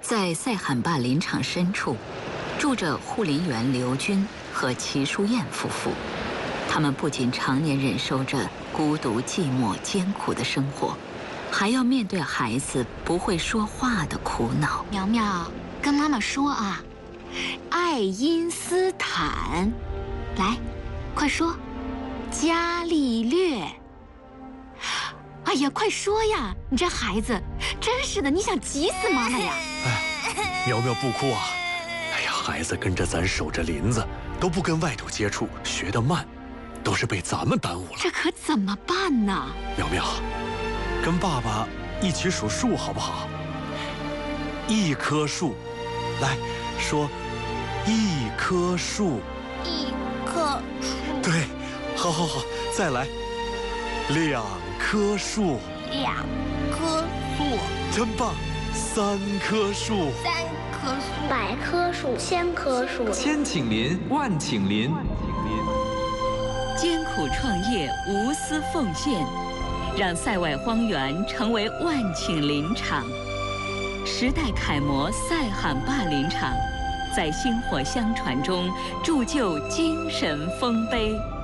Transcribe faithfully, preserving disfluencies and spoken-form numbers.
在塞罕坝林场深处，住着护林员刘军和齐淑燕夫妇。他们不仅常年忍受着孤独、寂寞、艰苦的生活，还要面对孩子不会说话的苦恼。 苗苗，跟妈妈说啊，爱因斯坦，来，快说，伽利略。哎呀，快说呀！你这孩子，真是的，你想急死妈妈呀！ 哎，苗苗不哭啊！哎呀，孩子跟着咱守着林子，都不跟外头接触，学得慢，都是被咱们耽误了。 这可怎么办呢？ 苗苗，跟爸爸一起数数好不好？一棵树，来说，一棵树。 一棵树。 对，好好好，再来，两棵树。 两棵树。 真棒！三棵树。 三棵树。 百棵树，千棵树。 千顷林，万顷林。 艰苦创业，无私奉献，让塞外荒原成为万顷林场。时代楷模塞罕坝林场，在薪火相传中铸就精神丰碑。